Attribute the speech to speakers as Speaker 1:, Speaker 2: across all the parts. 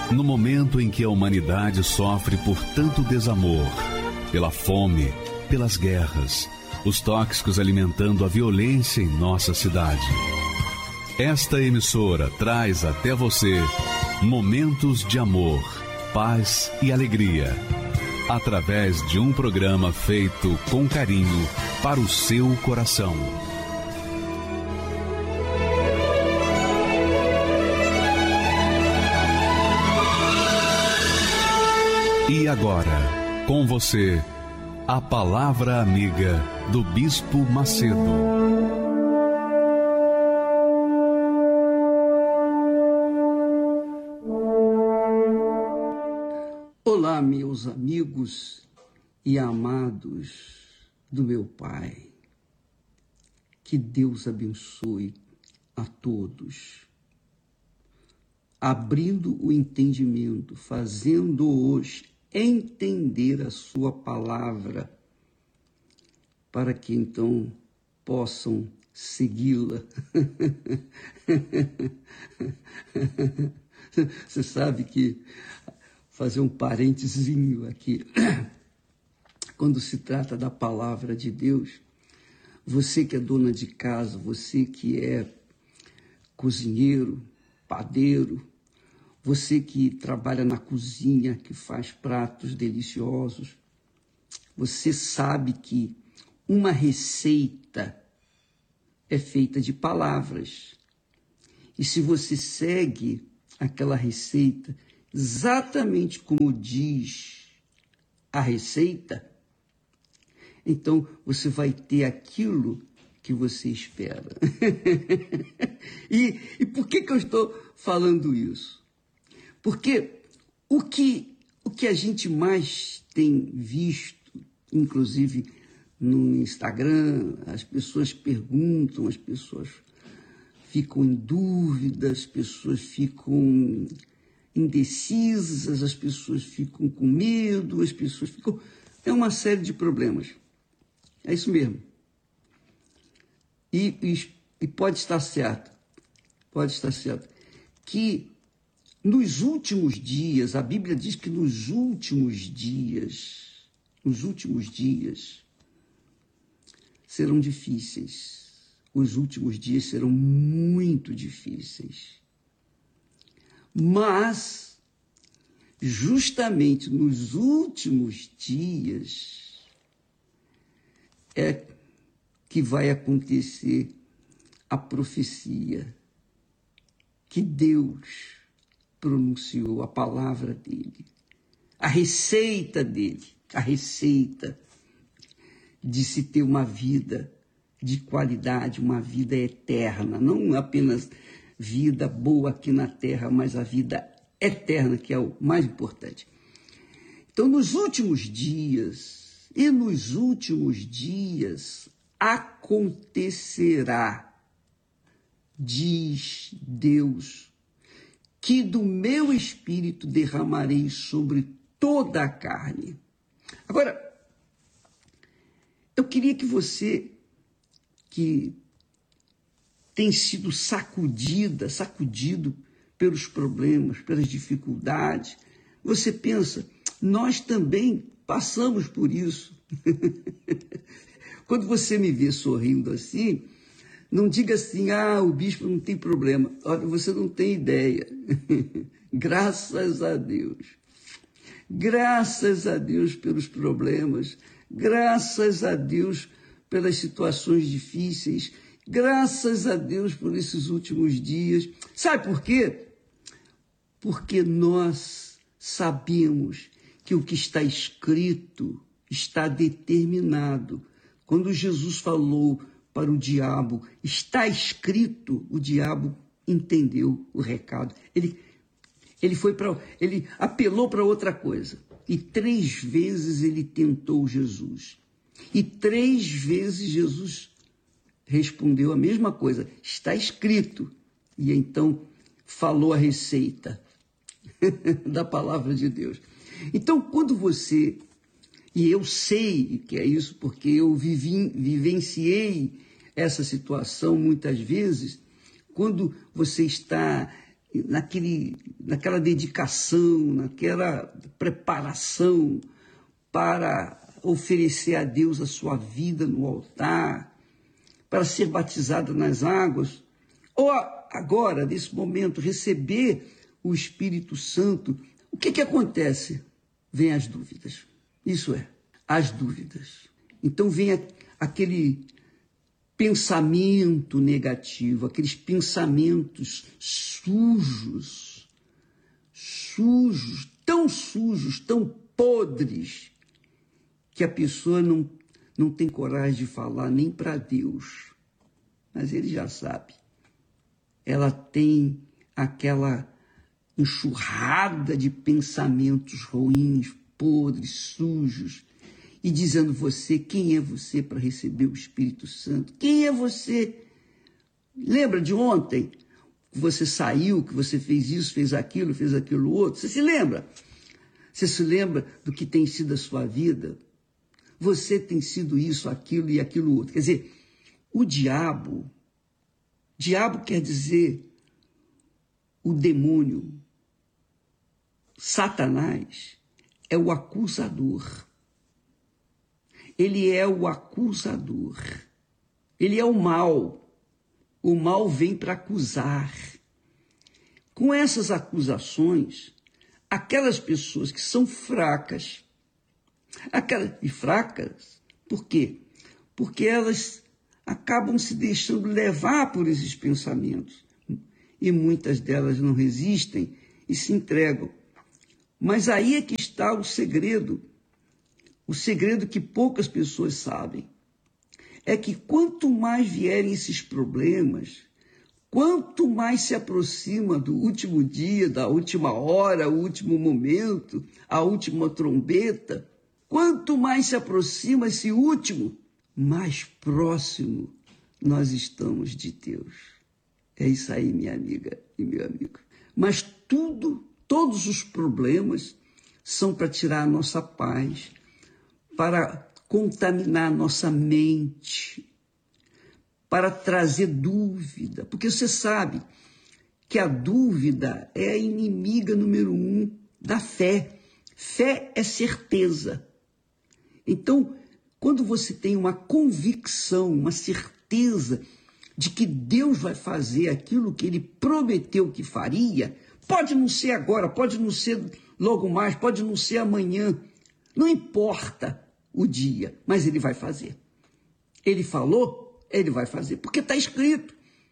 Speaker 1: No momento em que a humanidade sofre por tanto desamor, pela fome, pelas guerras, os tóxicos alimentando a violência em nossa cidade. Esta emissora traz até você momentos de amor, paz e alegria, através de um programa feito com carinho para o seu coração. E agora, com você, a Palavra Amiga do Bispo Macedo.
Speaker 2: Olá, meus amigos e amados do meu Pai. Que Deus abençoe a todos, abrindo o entendimento, fazendo-os entender a sua palavra, para que então possam segui-la. Você sabe que, fazer um parentezinho aqui, quando se trata da palavra de Deus, você que é dona de casa, você que é cozinheiro, padeiro, você que trabalha na cozinha, que faz pratos deliciosos, você sabe que uma receita é feita de palavras. E se você segue aquela receita exatamente como diz a receita, então você vai ter aquilo que você espera. E por que eu estou falando isso? Porque o que a gente mais tem visto, inclusive no Instagram, as pessoas perguntam, as pessoas ficam em dúvida, as pessoas ficam indecisas, as pessoas ficam com medo, as pessoas ficam... É uma série de problemas. É isso mesmo. E pode estar certo, que nos últimos dias, a Bíblia diz que nos últimos dias serão difíceis. Os últimos dias serão muito difíceis. Mas, justamente nos últimos dias, é que vai acontecer a profecia que Deus pronunciou, a palavra dele, a receita dele, a receita de se ter uma vida de qualidade, uma vida eterna, não apenas vida boa aqui na terra, mas a vida eterna, que é o mais importante. Então, nos últimos dias acontecerá, diz Deus, que do meu espírito derramarei sobre toda a carne. Agora, eu queria que você, que tem sido sacudido pelos problemas, pelas dificuldades, você pensa, nós também passamos por isso. Quando você me vê sorrindo assim, não diga assim, o bispo não tem problema. Olha, você não tem ideia. Graças a Deus. Graças a Deus pelos problemas. Graças a Deus pelas situações difíceis. Graças a Deus por esses últimos dias. Sabe por quê? Porque nós sabemos que o que está escrito está determinado. Quando Jesus falou para o diabo, está escrito, o diabo entendeu o recado. Ele apelou para outra coisa. E 3 vezes ele tentou Jesus. E 3 vezes Jesus respondeu a mesma coisa. Está escrito. E então falou a receita da palavra de Deus. Então, quando você... E eu sei que é isso porque eu vivenciei essa situação muitas vezes, quando você está naquela dedicação, naquela preparação para oferecer a Deus a sua vida no altar, para ser batizada nas águas, ou agora, nesse momento, receber o Espírito Santo, o que acontece? Vem as dúvidas. Isso é, as dúvidas. Então vem aquele pensamento negativo, aqueles pensamentos sujos, tão podres, que a pessoa não tem coragem de falar nem para Deus. Mas ele já sabe. Ela tem aquela enxurrada de pensamentos ruins, podres, sujos, e dizendo quem é você para receber o Espírito Santo? Quem é você? Lembra de ontem? Que você saiu, que você fez isso, fez aquilo outro. Você se lembra? Você se lembra do que tem sido a sua vida? Você tem sido isso, aquilo e aquilo outro. Quer dizer, o diabo quer dizer o demônio. Satanás é o acusador. Ele é o acusador. Ele é o mal. O mal vem para acusar. Com essas acusações, aquelas pessoas que são fracas, por quê? Porque elas acabam se deixando levar por esses pensamentos. E muitas delas não resistem e se entregam. Mas aí é que está o segredo que poucas pessoas sabem. É que quanto mais vierem esses problemas, quanto mais se aproxima do último dia, da última hora, o último momento, a última trombeta, quanto mais se aproxima esse último, mais próximo nós estamos de Deus. É isso aí, minha amiga e meu amigo. Mas todos os problemas são para tirar a nossa paz, para contaminar a nossa mente, para trazer dúvida. Porque você sabe que a dúvida é a inimiga número 1 da fé. Fé é certeza. Então, quando você tem uma convicção, uma certeza de que Deus vai fazer aquilo que Ele prometeu que faria, pode não ser agora, pode não ser logo mais, pode não ser amanhã, não importa o dia, mas Ele vai fazer. Ele falou, Ele vai fazer, porque está escrito,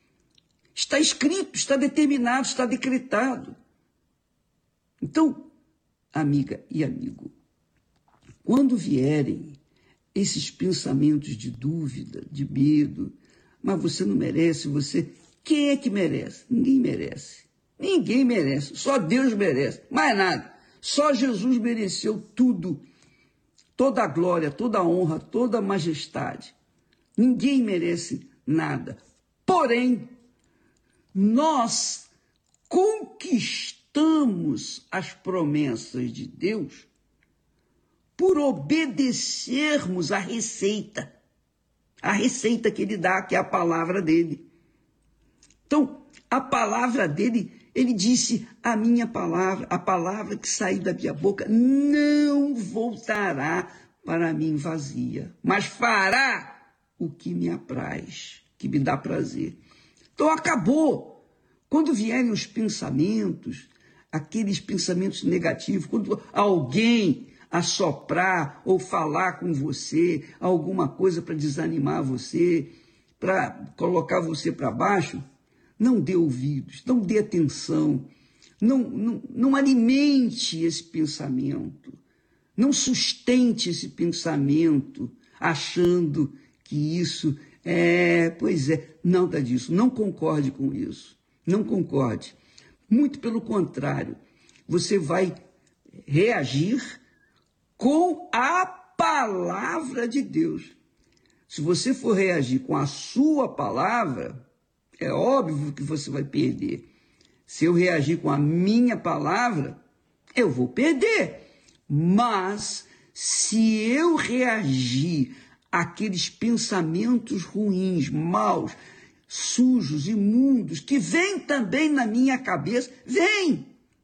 Speaker 2: está determinado, está decretado. Então, amiga e amigo, quando vierem esses pensamentos de dúvida, de medo, mas você não merece, quem é que merece? Ninguém merece. Ninguém merece, só Deus merece, mais nada. Só Jesus mereceu tudo, toda a glória, toda a honra, toda a majestade. Ninguém merece nada. Porém, nós conquistamos as promessas de Deus por obedecermos a receita que Ele dá, que é a palavra dele. Então, a palavra dele, Ele disse, a minha palavra, a palavra que sair da minha boca, não voltará para mim vazia, mas fará o que me apraz, que me dá prazer. Então, acabou. Quando vierem os pensamentos, aqueles pensamentos negativos, quando alguém assoprar ou falar com você, alguma coisa para desanimar você, para colocar você para baixo, não dê ouvidos, não dê atenção, não alimente esse pensamento, não sustente esse pensamento achando que isso nada disso, não concorde com isso, não concorde. Muito pelo contrário, você vai reagir com a palavra de Deus. Se você for reagir com a sua palavra, é óbvio que você vai perder. Se eu reagir com a minha palavra, eu vou perder. Mas se eu reagir àqueles pensamentos ruins, maus, sujos, imundos, que vêm também na minha cabeça, vem.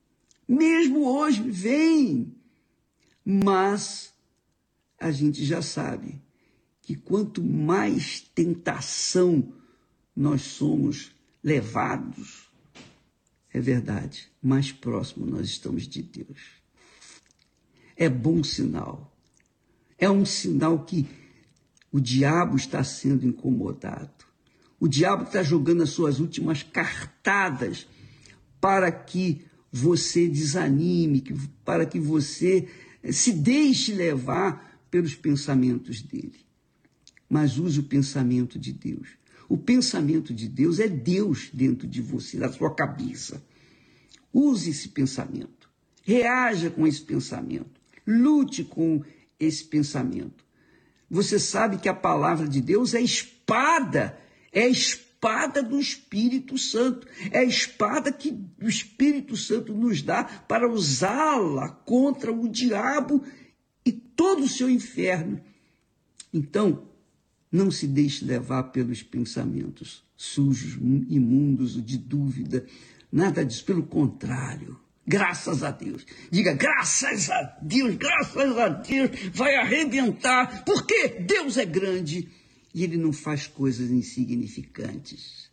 Speaker 2: Mesmo hoje, vem. Mas a gente já sabe que quanto mais tentação nós somos levados, é verdade, mais próximo nós estamos de Deus. É bom sinal. É um sinal que o diabo está sendo incomodado. O diabo está jogando as suas últimas cartadas para que você desanime, para que você se deixe levar pelos pensamentos dele. Mas use o pensamento de Deus. O pensamento de Deus é Deus dentro de você, da sua cabeça. Use esse pensamento. Reaja com esse pensamento. Lute com esse pensamento. Você sabe que a palavra de Deus é a espada do Espírito Santo. É a espada que o Espírito Santo nos dá para usá-la contra o diabo e todo o seu inferno. Então, não se deixe levar pelos pensamentos sujos, imundos, de dúvida, nada disso, pelo contrário. Graças a Deus. Diga, graças a Deus, vai arrebentar, porque Deus é grande e Ele não faz coisas insignificantes.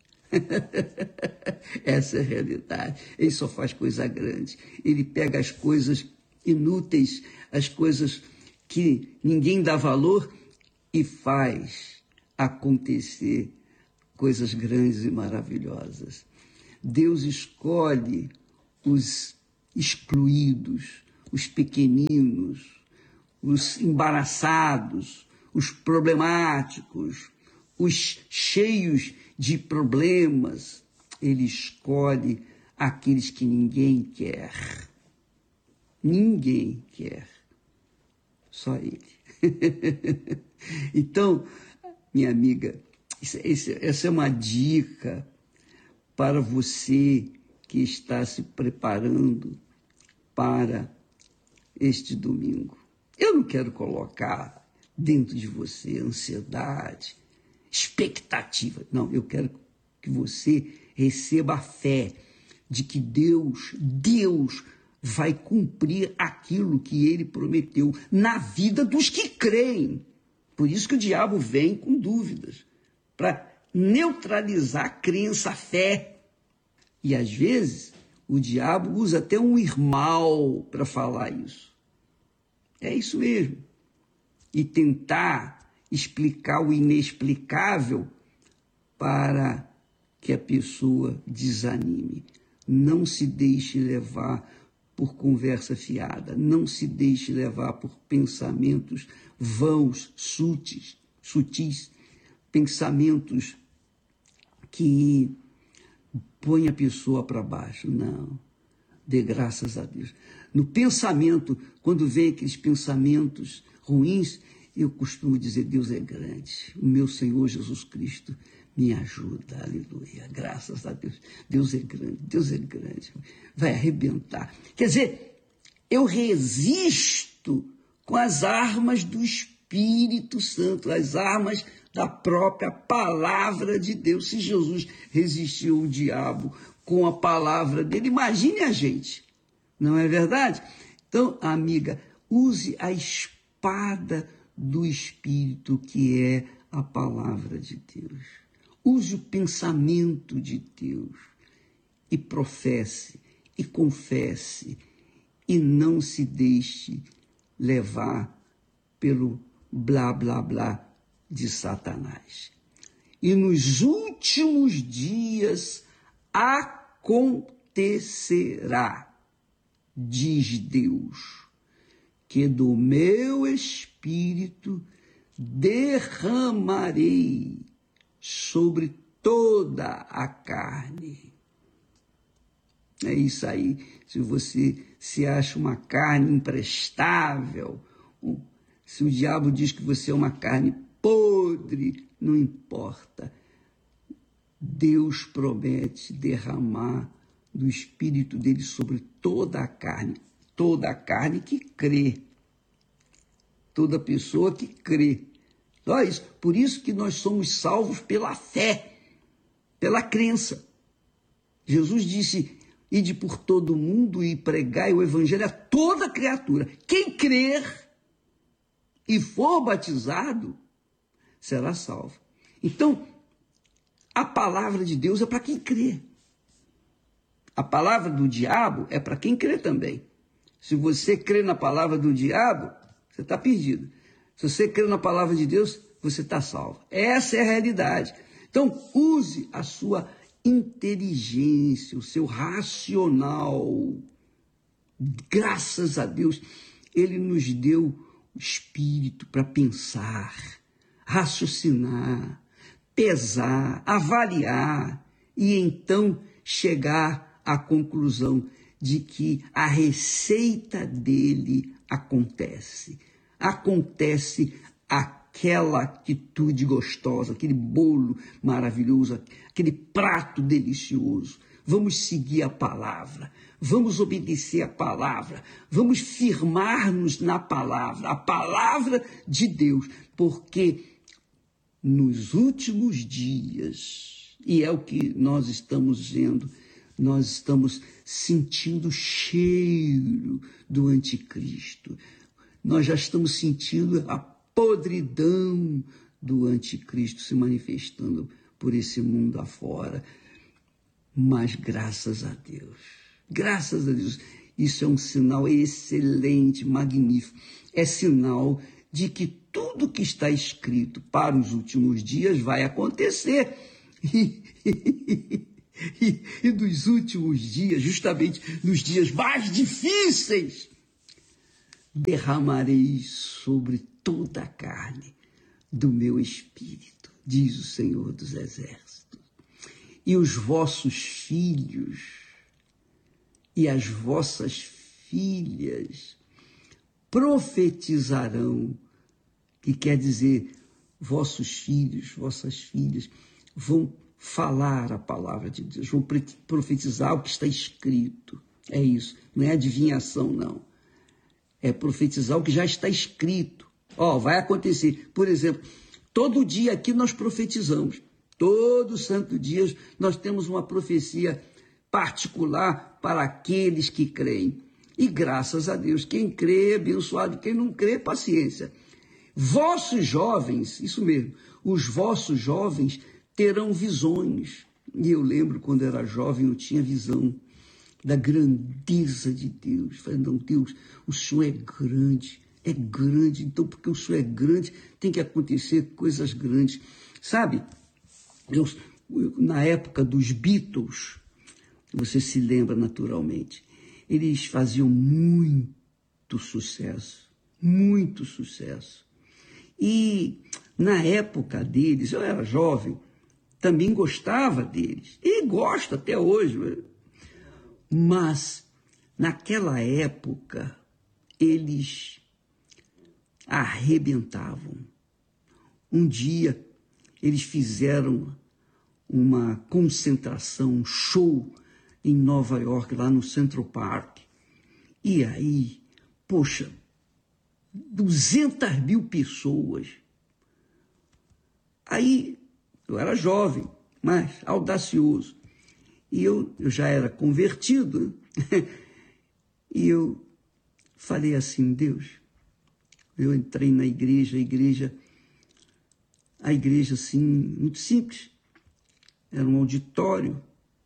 Speaker 2: Essa é a realidade. Ele só faz coisa grande. Ele pega as coisas inúteis, as coisas que ninguém dá valor e faz acontecer coisas grandes e maravilhosas. Deus escolhe os excluídos, os pequeninos, os embaraçados, os problemáticos, os cheios de problemas. Ele escolhe aqueles que ninguém quer. Ninguém quer. Só ele. Então, minha amiga, essa é uma dica para você que está se preparando para este domingo. Eu não quero colocar dentro de você ansiedade, expectativa. Não, eu quero que você receba a fé de que Deus vai cumprir aquilo que Ele prometeu na vida dos que creem. Por isso que o diabo vem com dúvidas, para neutralizar a crença, a fé. E às vezes o diabo usa até um irmão para falar isso. É isso mesmo. E tentar explicar o inexplicável para que a pessoa desanime. Não se deixe levar por conversa fiada. Não se deixe levar por pensamentos vãos, sutis, pensamentos que põem a pessoa para baixo. Não. Dê graças a Deus. No pensamento, quando vem aqueles pensamentos ruins, eu costumo dizer, Deus é grande. O meu Senhor Jesus Cristo me ajuda. Aleluia. Graças a Deus. Deus é grande. Deus é grande. Vai arrebentar. Quer dizer, eu resisto com as armas do Espírito Santo, as armas da própria palavra de Deus. Se Jesus resistiu ao diabo com a palavra dele, imagine a gente. Não é verdade? Então, amiga, use a espada do Espírito, que é a palavra de Deus. Use o pensamento de Deus e professe e confesse e não se deixe levar pelo blá, blá, blá de Satanás. E nos últimos dias acontecerá, diz Deus, que do meu Espírito derramarei sobre toda a carne. É isso aí. Se você se acha uma carne imprestável, se o diabo diz que você é uma carne podre, não importa. Deus promete derramar do Espírito dele sobre toda a carne que crê, toda pessoa que crê. Só isso. Por isso que nós somos salvos pela fé, pela crença. Jesus disse, ide por todo o mundo e pregai o evangelho a toda criatura. Quem crer e for batizado será salvo. Então, a palavra de Deus é para quem crê. A palavra do diabo é para quem crê também. Se você crê na palavra do diabo, você está perdido. Se você crê na palavra de Deus, você está salvo. Essa é a realidade. Então, use a sua inteligência, o seu racional. Graças a Deus, Ele nos deu o espírito para pensar, raciocinar, pesar, avaliar e então chegar à conclusão de que a receita dele acontece. Acontece aquela atitude gostosa, aquele bolo maravilhoso, aquele prato delicioso. Vamos seguir a palavra, vamos obedecer a palavra, vamos firmar-nos na palavra, a palavra de Deus, porque nos últimos dias, e é o que nós estamos vendo, nós estamos sentindo o cheiro do anticristo. Nós já estamos sentindo a podridão do anticristo se manifestando por esse mundo afora. Mas graças a Deus, isso é um sinal excelente, magnífico. É sinal de que tudo que está escrito para os últimos dias vai acontecer. E nos últimos dias, justamente nos dias mais difíceis, derramarei sobre toda a carne do meu espírito, diz o Senhor dos Exércitos. E os vossos filhos e as vossas filhas profetizarão, que quer dizer, vossos filhos, vossas filhas vão falar a palavra de Deus, vão profetizar o que está escrito. É isso, não é adivinhação, não. É profetizar o que já está escrito. Vai acontecer. Por exemplo, todo dia aqui nós profetizamos. Todo santo dia nós temos uma profecia particular para aqueles que creem. E graças a Deus, quem crê é abençoado, quem não crê, paciência. Vossos jovens, isso mesmo, os vossos jovens terão visões. E eu lembro quando era jovem, eu tinha visão da grandeza de Deus. Falei, não, Deus, o Senhor é grande, então porque o Senhor é grande, tem que acontecer coisas grandes. Sabe, na época dos Beatles, você se lembra naturalmente, eles faziam muito sucesso. E na época deles, eu era jovem, também gostava deles, e gosto até hoje. Mas, naquela época, eles arrebentavam. Um dia, eles fizeram uma concentração, um show em Nova York, lá no Central Park. E aí, 200 mil pessoas. Aí, eu era jovem, mas audacioso. E eu já era convertido, né? E eu falei assim, Deus, eu entrei na igreja, a igreja assim, muito simples, era um auditório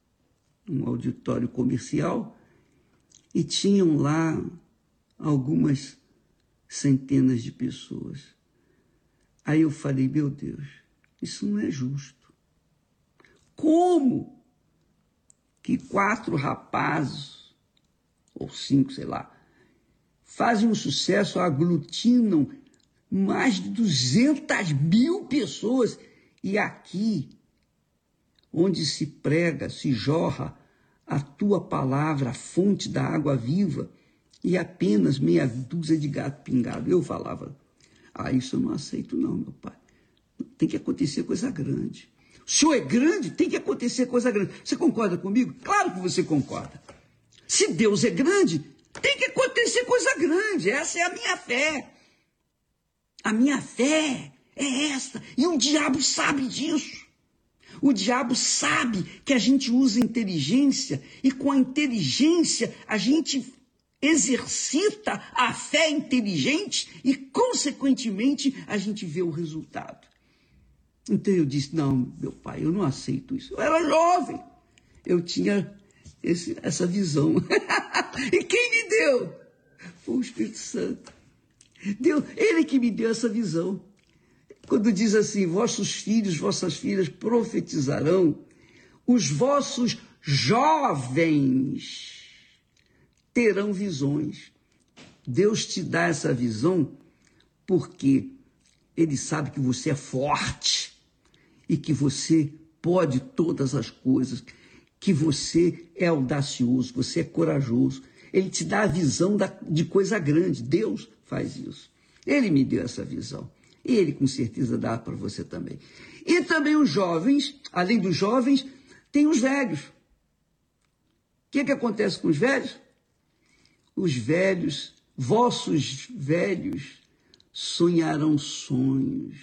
Speaker 2: comercial, e tinham lá algumas centenas de pessoas. Aí eu falei, meu Deus, isso não é justo. Como que 4 rapazes, ou 5, sei lá, fazem um sucesso, aglutinam mais de 200 mil pessoas, e aqui, onde se prega, se jorra a tua palavra, a fonte da água viva, e apenas meia dúzia de gato pingado. Eu falava, isso eu não aceito não, meu pai. Tem que acontecer coisa grande. O Senhor é grande, tem que acontecer coisa grande. Você concorda comigo? Claro que você concorda. Se Deus é grande, tem que acontecer coisa grande. Essa é a minha fé. A minha fé é essa. E o diabo sabe disso. O diabo sabe que a gente usa inteligência e com a inteligência a gente exercita a fé inteligente e, consequentemente, a gente vê o resultado. Então eu disse, não, meu pai, eu não aceito isso. Eu era jovem, eu tinha essa visão. E quem me deu? Foi o Espírito Santo. Ele que me deu essa visão. Quando diz assim, vossos filhos, vossas filhas profetizarão, os vossos jovens terão visões. Deus te dá essa visão porque Ele sabe que você é forte e que você pode todas as coisas, que você é audacioso, você é corajoso. Ele te dá a visão de coisa grande. Deus faz isso. Ele me deu essa visão. E Ele com certeza dá para você também. E também os jovens, além dos jovens, tem os velhos. O que acontece com os velhos? Os velhos, vossos velhos, sonharão sonhos.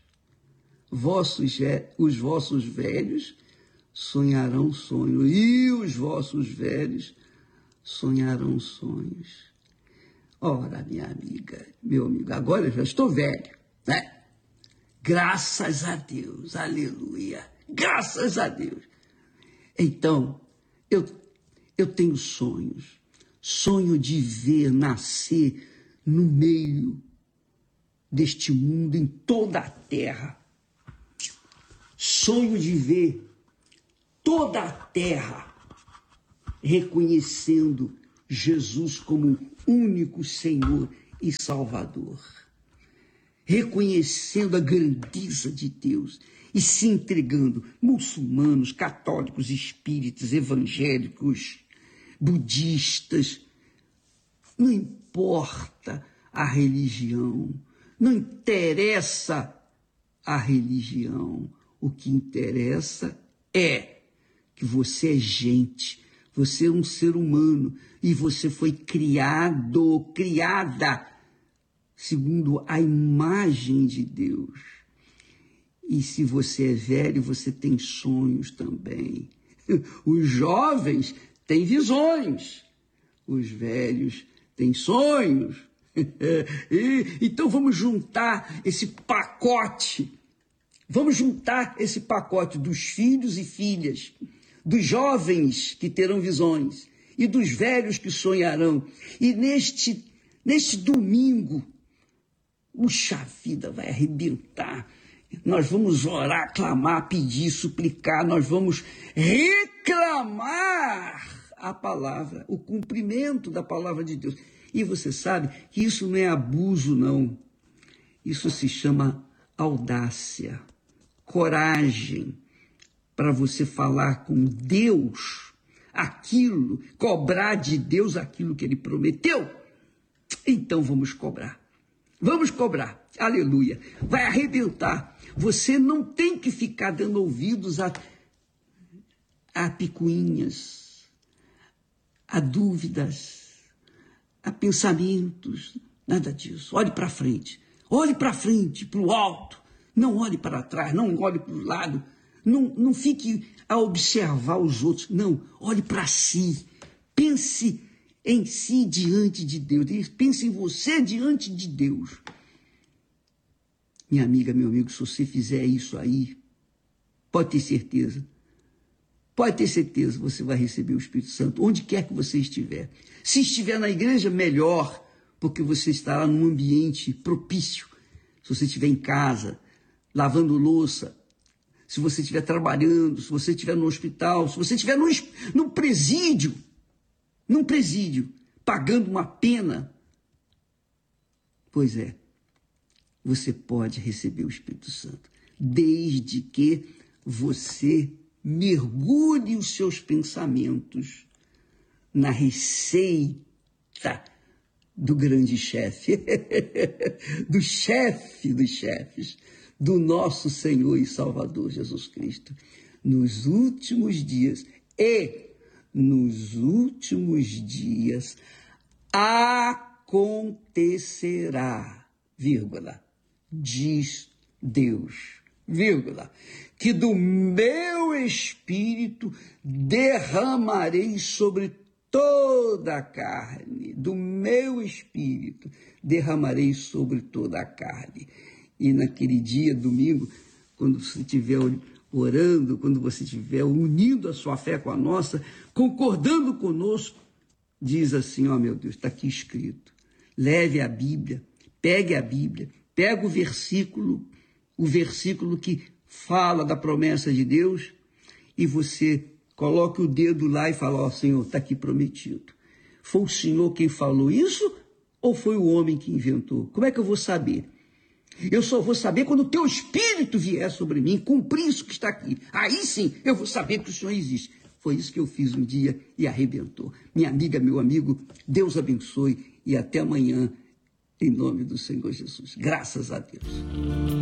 Speaker 2: Os vossos velhos sonharão sonhos. E os vossos velhos sonharão sonhos. Ora, minha amiga, meu amigo, agora eu já estou velho, né? Graças a Deus, aleluia, graças a Deus. Então, eu tenho sonhos, sonho de ver nascer no meio deste mundo, em toda a terra. Sonho de ver toda a terra reconhecendo Jesus como único Senhor e Salvador, reconhecendo a grandeza de Deus e se entregando, muçulmanos, católicos, espíritas, evangélicos, budistas, não importa a religião, não interessa a religião, o que interessa é que você é gente, você é um ser humano e você foi criada segundo a imagem de Deus. E se você é velho, você tem sonhos também. Os jovens têm visões, os velhos têm sonhos. Então vamos juntar esse pacote. Vamos juntar esse pacote dos filhos e filhas, dos jovens que terão visões e dos velhos que sonharão. E neste domingo, puxa vida, vai arrebentar. Nós vamos orar, clamar, pedir, suplicar, nós vamos reclamar a palavra, o cumprimento da palavra de Deus. E você sabe que isso não é abuso, não. Isso se chama audácia, coragem para você falar com Deus aquilo, cobrar de Deus aquilo que Ele prometeu. Então vamos cobrar. Vamos cobrar. Aleluia. Vai arrebentar. Você não tem que ficar dando ouvidos a picuinhas, a dúvidas, a pensamentos, nada disso. Olhe para frente, para o alto, não olhe para trás, não olhe para o lado, não fique a observar os outros, não, olhe para si, pense em si diante de Deus, pense em você diante de Deus. Minha amiga, meu amigo, se você fizer isso aí, pode ter certeza, você vai receber o Espírito Santo, onde quer que você estiver. Se estiver na igreja, melhor, porque você estará num ambiente propício. Se você estiver em casa, lavando louça, se você estiver trabalhando, se você estiver no hospital, se você estiver num presídio, pagando uma pena, pois é, você pode receber o Espírito Santo, desde que você mergulhe os seus pensamentos na receita do grande chefe, do chefe dos chefes, do nosso Senhor e Salvador Jesus Cristo. Nos últimos dias acontecerá, diz Deus, vírgula, que do meu espírito derramarei sobre toda a carne, do meu espírito derramarei sobre toda a carne. E naquele dia, domingo, quando você estiver orando, quando você estiver unindo a sua fé com a nossa, concordando conosco, diz assim, ó meu Deus, está aqui escrito, leve a Bíblia, pegue a Bíblia, pega o versículo que fala da promessa de Deus, e você coloque o dedo lá e fala, ó Senhor, está aqui prometido. Foi o Senhor quem falou isso ou foi o homem que inventou? Como é que eu vou saber? Eu só vou saber quando o teu Espírito vier sobre mim, cumprir isso que está aqui. Aí sim eu vou saber que o Senhor existe. Foi isso que eu fiz um dia e arrebentou. Minha amiga, meu amigo, Deus abençoe e até amanhã, em nome do Senhor Jesus. Graças a Deus.